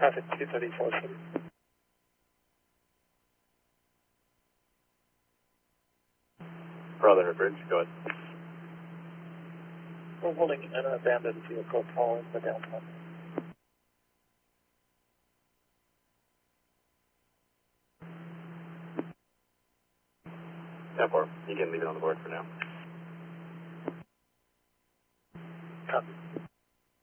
traffic 234 city. Brother Bridge, go ahead. We're holding an abandoned vehicle following the downtown. 10-4, you can leave it on the board for now.